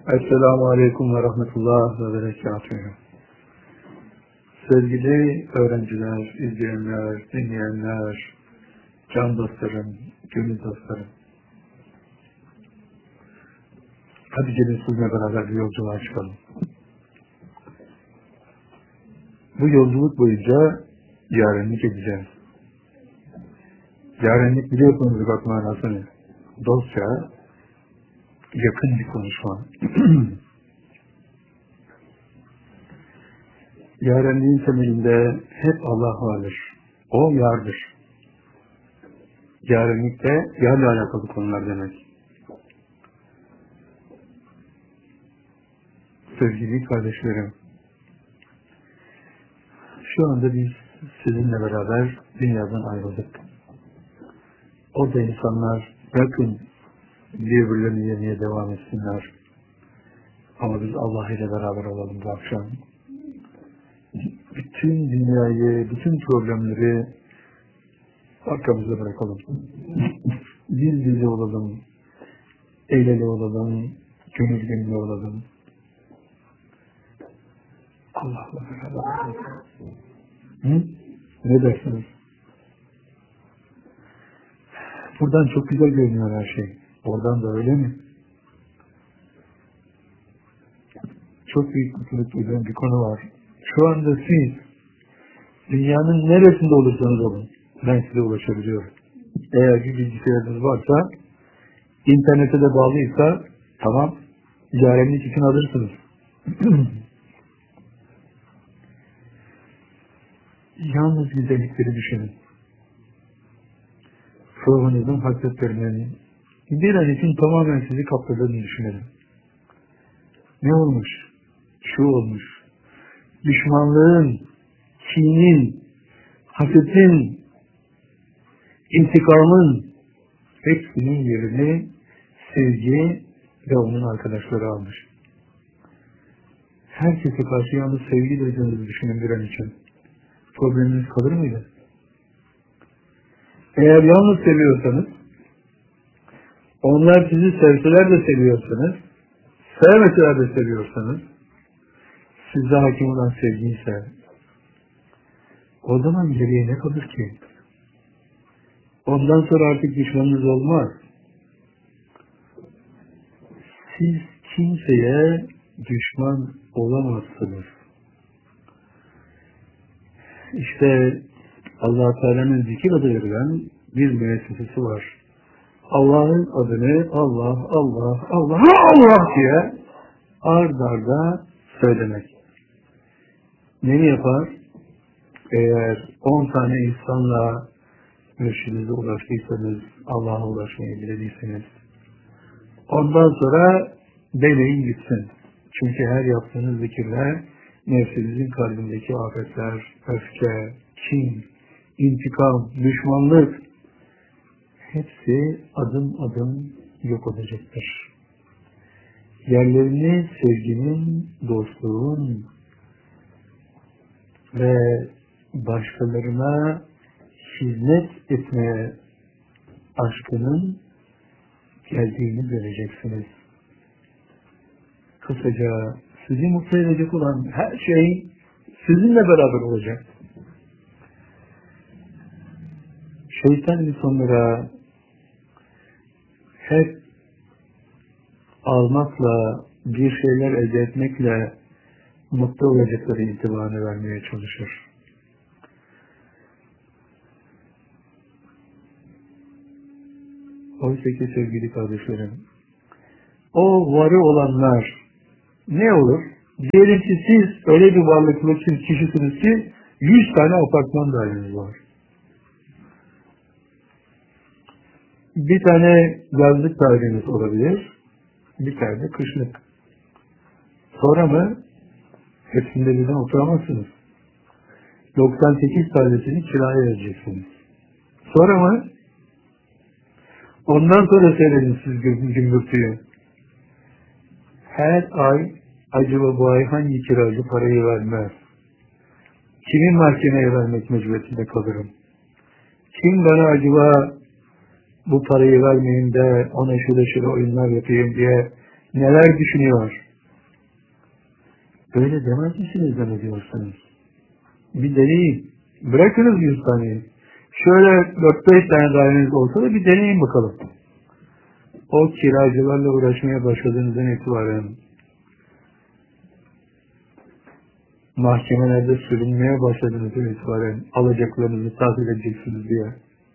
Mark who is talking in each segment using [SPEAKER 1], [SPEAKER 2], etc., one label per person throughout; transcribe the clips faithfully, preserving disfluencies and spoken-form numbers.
[SPEAKER 1] Esselamu Aleyküm ve Rahmetullah ve Berekatuhu. Sevgili öğrenciler, izleyenler, dinleyenler, can dostlarım, gönül dostlarım. Hadi gelin sizinle beraber bir yolculuğa çıkalım. Bu yolculuk boyunca yarenlik edeceğiz. Yarenlik biliyorsunuz bak manasını. Dostça, yakın bir konuşma. Yarenliğin temelinde hep Allah vardır. O yardır. Yarenlik de yarla alakalı konular demek. Sevgili kardeşlerim, şu anda biz sizinle beraber dünyadan ayrıldık. O da insanlar yakın birbirlerini yemeye devam etsinler. Ama biz Allah ile beraber olalım bu akşam. Bütün dünyayı, bütün problemleri arkamızda bırakalım. Dil dili olalım, el ele olalım, gönül gönüle olalım. Allah'la beraber olalım. Hı? Ne dersiniz? Buradan çok güzel görünüyor her şey. Oradan da öyle mi? Çok büyük mutluluk duyduğum bir konu var. Şu anda siz dünyanın neresinde olursanız olun, ben size ulaşabiliyorum. Eğer bir bilgisayarınız varsa, internete de bağlıysa, tamam, yarenlik için alırsınız. Yalnız güzellikleri düşünün. Ruhunuzun hakikatlerinin bir an için tamamen sizi kapladığını düşünelim. Ne olmuş? Şu olmuş. Düşmanlığın, kinin, hasetin, intikamın hepsinin yerini sevgi ve onun arkadaşları almış. Herkese karşı yalnız sevgi duyduğunuzu düşünün bir an için. Probleminiz kalır mıydı? Eğer yalnız seviyorsanız, onlar sizi sevseler de seviyorsanız, sevmeseler de seviyorsanız, sizde hakim olan sevgi ise, o zaman geriye ne kalır ki? Ondan sonra artık düşmanınız olmaz. Siz kimseye düşman olamazsınız. İşte Allah-u Teala'nın zikir adı verilen bir müessesesi var. Allah'ın adını Allah, Allah, Allah, Allah diye ard arda söylemek. Ne yapar? Eğer on tane insanla mürşidinize ulaştıysanız, Allah'a ulaşmayı dilediyseniz, ondan sonra deneyin gitsin. Çünkü her yaptığınız zikirler nefsinizin kalbindeki afetler, öfke, kin, intikam, düşmanlık hepsi adım adım yok olacaktır. Yerlerini sevginin, dostluğun ve başkalarına hizmet etmeye aşkının geldiğini göreceksiniz. Kısaca sizi mutlu edecek olan her şey sizinle beraber olacak. Şeytan insanlara hep almakla, bir şeyler elde etmekle mutlu olacakları intibanı vermeye çalışır. Oysa ki sevgili kardeşlerim, o varı olanlar ne olur? Diyelim ki siz öyle bir varlıklı kişisiniz ki yüz tane apartman daireniz var. Bir tane yazlık daireniz olabilir, bir tane de kışlık. Sonra mı? Hepsinde birden oturamazsınız. doksan sekiz tanesini kiraya vereceksiniz. Sonra mı? Ondan sonra seyredin siz gümbürtüyü. Her ay acaba bu ay hangi kiracı parayı vermez? Kimin mahkemeye vermek mecburiyetinde kalırım? Kim bana acaba bu parayı vermeyin de ona şöyle şöyle oyunlar yapayım diye neler düşünüyor? Öyle demez misiniz zannediyorsunuz? Bir deneyin. Bırakınız yüz taneyi. Şöyle dört beş tane daireniz olsa da bir deneyin bakalım. O kiracılarla uğraşmaya başladığınızdan itibaren mahkemelerde sürünmeye başladığınızdan itibaren alacaklarınızı tahsil edeceksiniz diye.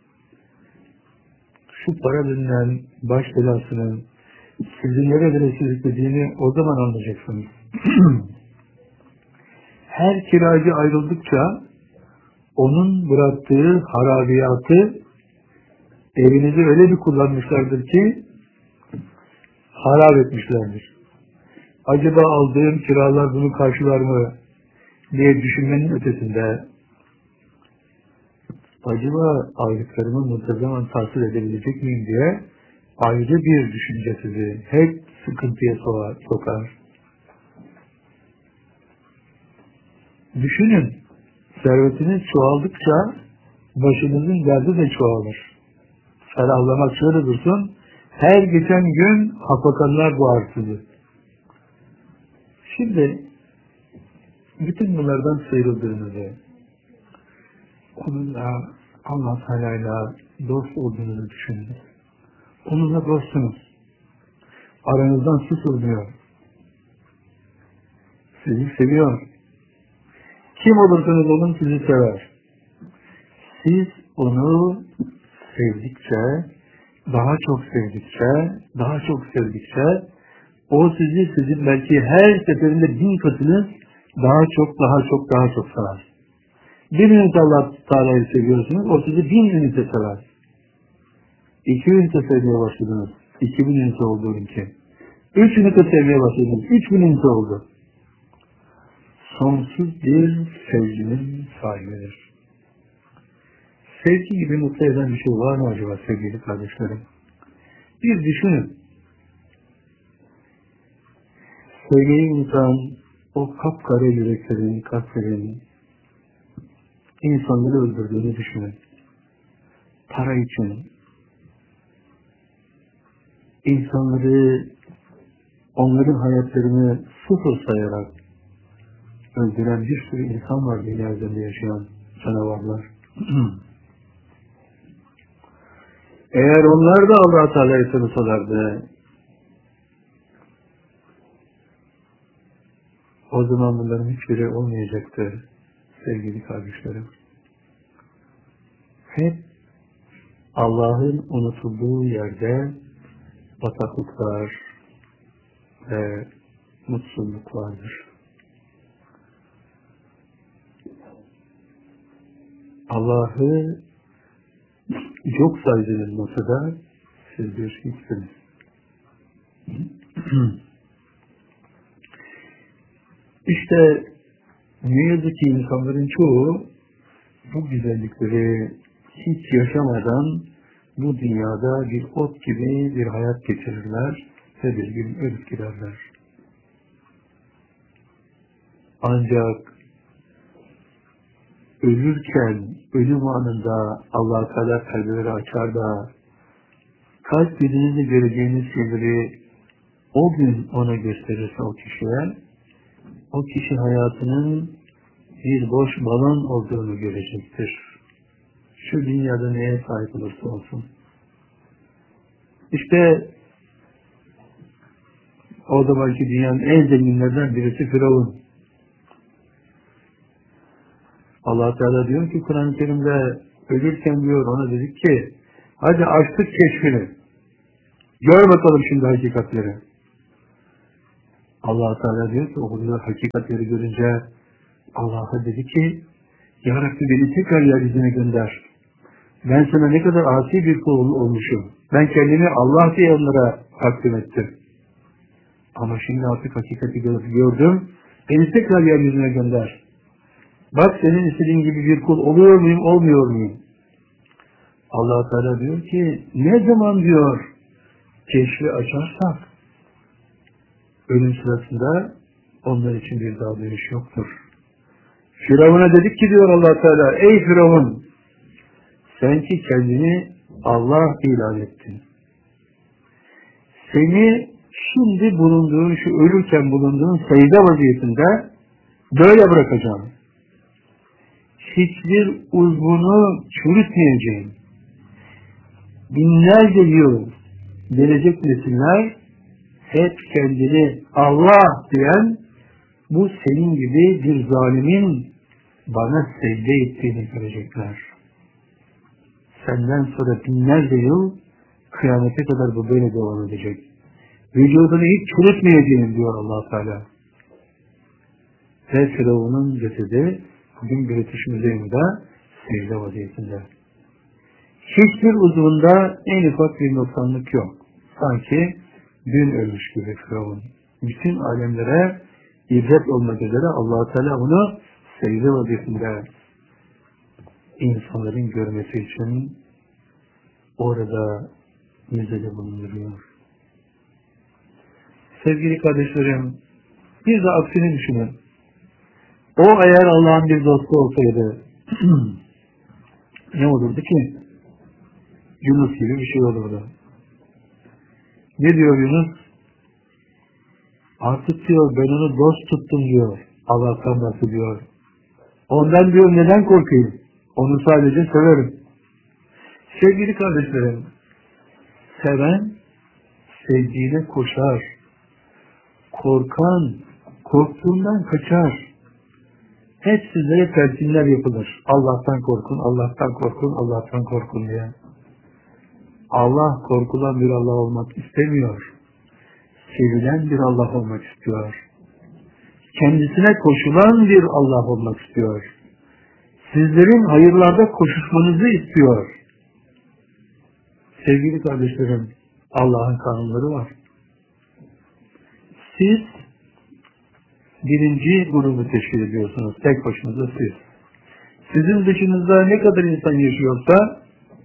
[SPEAKER 1] Şu para denilen baş belasının sizi nerelere sürüklediğini o zaman anlayacaksınız. Her kiracı ayrıldıkça onun bıraktığı harabiyatı evinizi öyle bir kullanmışlardır ki harap etmişlerdir. Acaba aldığım kiralar bunu karşılar mı diye düşünmenin ötesinde acaba aylıklarımı muntazaman tahsil edebilecek miyim diye ayrı bir düşünce sizi hep sıkıntıya sokar. Düşünün, servetiniz çoğaldıkça başınızın derdi de çoğalır. Ferahlamak şöyle dursun, her geçen gün hafakanlar boğar sizi. Şimdi bütün bunlardan sıyrıldığınızı, onunla, Allah Teala'yla dost olduğunuzu düşünün. Onunla dostsunuz. Aranızdan su sızmıyor. Sizi seviyor. Kim olursanız olun sizi sever. Siz onu sevdikçe, daha çok sevdikçe, daha çok sevdikçe o sizi sizin belki her seferinde bin katınız daha çok, daha çok, daha çok sever. Bir ünite Allah Teala'yı seviyorsunuz, o sizi bin ünite sever. İki ünite sevmeye başladınız, iki bin ünite oldu ünite. Üç ünite sevmeye başladınız, üç bin ünite oldu. Sonsuz bir sevginin sahibidir. Sevgi gibi mutlu eden bir şey var mı acaba sevgili kardeşlerim? Bir düşünün. Sevgili insan, o kapkara yüreklerin, kalplerin insanları öldürdüğünü düşünün. Para için. İnsanları, onların hayatlarını sıfır sayarak öldüren bir sürü insan var dünya üzerinde yaşayan canavarlar. Eğer onlar da Allah-u Teala'yı tanısalardı, o zaman bunların hiçbiri olmayacaktı sevgili kardeşlerim. Hep Allah'ın unutulduğu yerde bataklıklar ve mutsuzluk vardır. Allah'ı yok saydığınız masada siz bir hiçsiniz. İşte ne yazık ki insanların çoğu bu güzellikleri hiç yaşamadan bu dünyada bir ot gibi bir hayat geçirirler ve bir gün ölüp giderler. Ancak ölürken, ölüm anında Allah Teala kalpleri açar da kalp dediğinizde göreceğiniz şeyleri o gün ona gösterirse o kişiye, o kişi hayatının bir boş balon olduğunu görecektir. Şu dünyada neye sahip olursa olsun. İşte o zamanki dünyanın en zenginlerden birisi Firavun. Allah Teala diyor ki Kur'an-ı Kerim'de ölürken diyor ona dedik ki hadi açtık keşfini. Gör bakalım şimdi hakikatleri. Allah Teala diyor ki o kadar hakikatleri görünce Allah'a dedi ki Ya Rabbi beni tekrar yeryüzüne gönder. Ben sana ne kadar asi bir kul olmuşum. Ben kendimi Allah diye onlara takdim ettim. Ama şimdi artık hakikati gördüm. Beni tekrar yeryüzüne gönder. Bak senin istediğin gibi bir kul oluyor muyum, olmuyor muyum? Allah Teala diyor ki ne zaman diyor keşfi açarsak ölüm sırasında onlar için bir daha dönüş yoktur. Firavun'a dedik ki diyor Allah Teala ey Firavun sen ki kendini Allah ilan ettin. Seni şimdi bulunduğun, şu ölürken bulunduğun secde vaziyetinde böyle bırakacağım. Hiçbir uzvunu çürütmeyeceğim. Binlerce yıl gelecek nesiller hep kendini Allah diyen bu senin gibi bir zalimin bana secde ettiğini görecekler. Senden sonra binlerce yıl kıyamete kadar bu böyle devam edecek. Vücudunu hiç çürütmeyeceğim diyor Allah Teala. Ve Firavun'un cesedi bugün British Müzeyim'de secde vaziyetinde. Hiçbir uzvunda en ufak bir noksanlık yok. Sanki dün ölmüş gibi Firavun. Bütün alemlere ibret olmak üzere Allah Teala onu secde vaziyetinde insanların görmesi için orada müzede bulunduruyor. Sevgili kardeşlerim, bir de aksini düşünün. O eğer Allah'ın bir dostu olsaydı ne olurdu ki? Yunus gibi bir şey olurdu. Ne diyor Yunus? Artık diyor ben onu dost tuttum diyor. Allah'tan bahsediyor. Ondan diyor neden korkayım? Onu sadece severim. Sevgili kardeşlerim, seven sevdiğine koşar. Korkan korktuğundan kaçar. Hep sizlere telkinler yapılır. Allah'tan korkun, Allah'tan korkun, Allah'tan korkun diye. Allah korkulan bir Allah olmak istemiyor. Sevilen bir Allah olmak istiyor. Kendisine koşulan bir Allah olmak istiyor. Sizlerin hayırlarda koşuşmanızı istiyor. Sevgili kardeşlerim, Allah'ın kanunları var. Siz birinci grubu teşkil ediyorsunuz. Tek başınıza siz. Sizin dışınızda ne kadar insan yaşıyorsa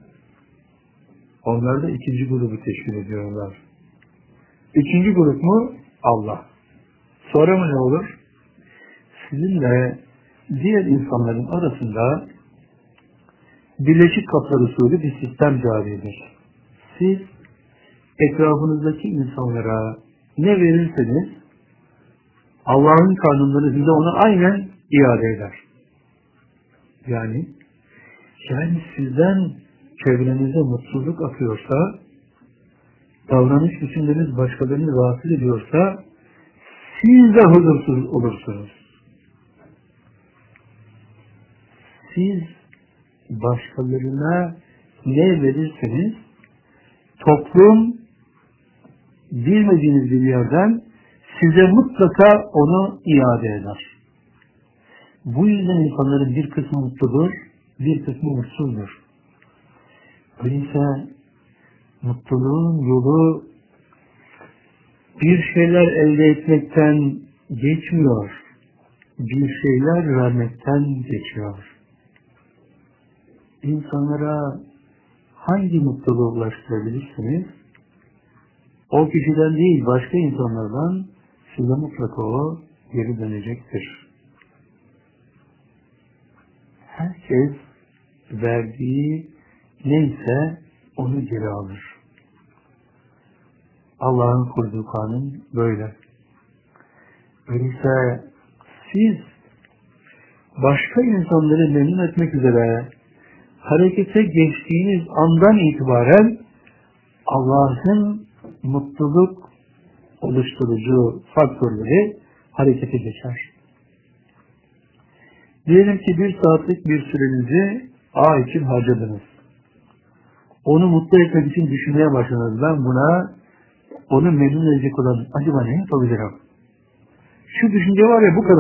[SPEAKER 1] onlar da ikinci grubu teşkil ediyorlar. İkinci grup mu? Allah. Sonra mı ne olur? Sizinle diğer insanların arasında birleşik kaplar usulü bir sistem caridir. Siz etrafınızdaki insanlara ne verirseniz Allah'ın kanunları size onu aynen iade eder. Yani yani sizden çevrenize mutsuzluk akıyorsa, davranış biçimleriniz başkalarını rahatsız ediyorsa siz de huzursuz olursunuz. Siz başkalarına ne verirseniz toplum bilmediğiniz bir yerden size mutlaka onu iade eder. Bu yüzden insanların bir kısmı mutludur, bir kısmı mutsuzdur. Öyleyse mutluluğun yolu bir şeyler elde etmekten geçmiyor, bir şeyler vermekten geçiyor. İnsanlara hangi mutluluğu ulaştırabilirsiniz? O kişiden değil, başka insanlardan size mutlaka o geri dönecektir. Herkes verdiği neyse onu geri alır. Allah'ın kurduğu kanun böyle. Öyleyse siz başka insanları memnun etmek üzere harekete geçtiğiniz andan itibaren Allah'ın mutluluk oluşturucu faktörleri harekete geçer. Diyelim ki bir saatlik bir sürenizi A için harcadınız. Onu mutlu etmek için düşünmeye başladınız. Ben buna onu memnun edecek olan acaba ne yapabilirim? Şu düşünce var ya bu kadar.